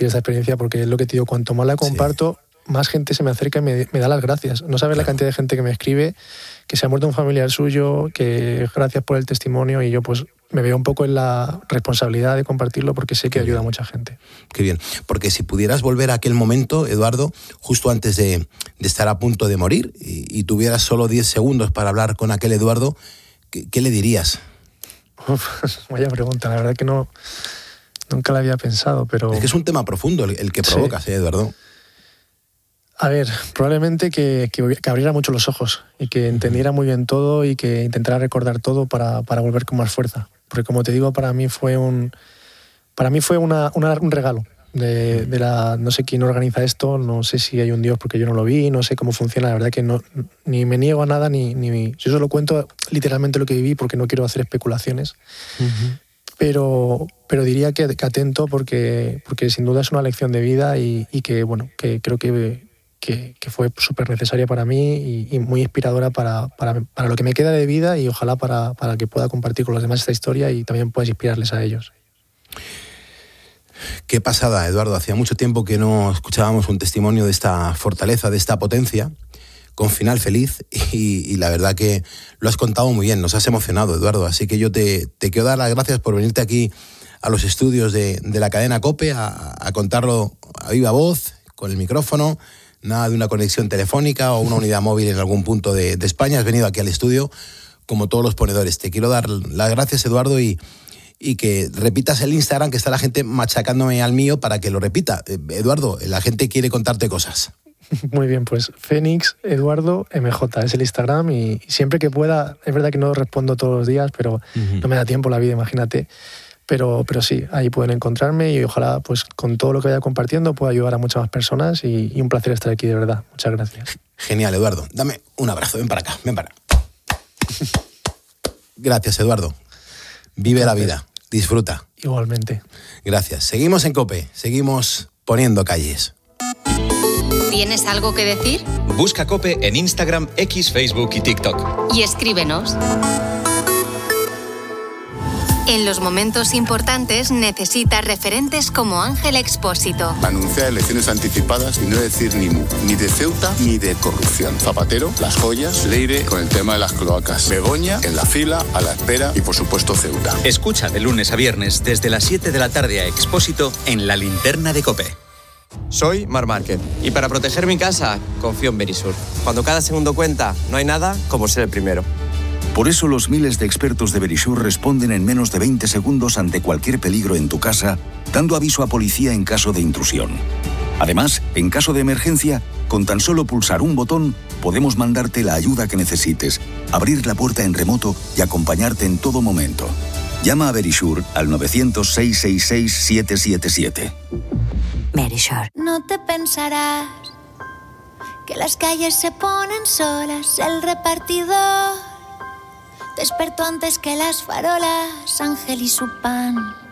compartir esta experiencia, porque es lo que te digo, cuanto más la comparto, más gente se me acerca y me da las gracias. No sabes la cantidad de gente que me escribe, que se ha muerto un familiar suyo, que gracias por el testimonio, y yo pues me veo un poco en la responsabilidad de compartirlo porque sé que ayuda a mucha gente. Qué bien, porque si pudieras volver a aquel momento, Eduardo, justo antes de estar a punto de morir, y tuvieras solo 10 segundos para hablar con aquel Eduardo, ¿qué le dirías? Vaya pregunta, la verdad que nunca la había pensado, pero... Es que es un tema profundo el que provocas, Eduardo. A ver, probablemente que abriera mucho los ojos y que entendiera muy bien todo y que intentara recordar todo para volver con más fuerza. Porque como te digo, para mí fue un regalo de la... No sé quién organiza esto, no sé si hay un Dios porque yo no lo vi, no sé cómo funciona, la verdad que no, ni me niego a nada, yo solo cuento literalmente lo que viví porque no quiero hacer especulaciones. Pero diría que atento porque sin duda es una lección de vida y que, bueno, que creo que fue súper necesaria para mí y muy inspiradora para lo que me queda de vida, y ojalá para que pueda compartir con los demás esta historia y también puedas inspirarles a ellos. Qué pasada, Eduardo. Hacía mucho tiempo que no escuchábamos un testimonio de esta fortaleza, de esta potencia, con final feliz, y la verdad que lo has contado muy bien, nos has emocionado, Eduardo, así que yo te quiero dar las gracias por venirte aquí a los estudios de la cadena COPE a contarlo a viva voz, con el micrófono, nada de una conexión telefónica o una unidad móvil en algún punto de España. Has venido aquí al estudio como todos los ponedores. Te quiero dar las gracias, Eduardo, y que repitas el Instagram, que está la gente machacándome al mío para que lo repita. Eduardo, la gente quiere contarte cosas. Muy bien, pues Fénix Eduardo MJ es el Instagram, y siempre que pueda, es verdad que no respondo todos los días, pero no me da tiempo la vida, imagínate. Pero sí, ahí pueden encontrarme, y ojalá pues con todo lo que vaya compartiendo pueda ayudar a muchas más personas, y un placer estar aquí, de verdad. Muchas gracias. Genial, Eduardo. Dame un abrazo, ven para acá, ven para acá. Gracias, Eduardo. Vive la vida, disfruta. Igualmente. Gracias. Seguimos en COPE, seguimos poniendo calles. ¿Tienes algo que decir? Busca COPE en Instagram, X, Facebook y TikTok. Y escríbenos. En los momentos importantes necesitas referentes como Ángel Expósito. Anunciar elecciones anticipadas y no decir ni mu, ni de Ceuta ni de corrupción. Zapatero, las joyas, Leire con el tema de las cloacas, Begoña en la fila, a la espera, y por supuesto Ceuta. Escucha de lunes a viernes desde las 7 de la tarde a Expósito en La Linterna de COPE. Soy Marc Márquez y para proteger mi casa confío en Verisur. Cuando cada segundo cuenta, no hay nada como ser el primero. Por eso los miles de expertos de Verisur responden en menos de 20 segundos ante cualquier peligro en tu casa, dando aviso a policía en caso de intrusión. Además, en caso de emergencia, con tan solo pulsar un botón, podemos mandarte la ayuda que necesites, abrir la puerta en remoto y acompañarte en todo momento. Llama a Verisur al 900-666-777. Verisur. No te pensarás que las calles se ponen solas, el repartidor despertó antes que las farolas, Ángel y su pan.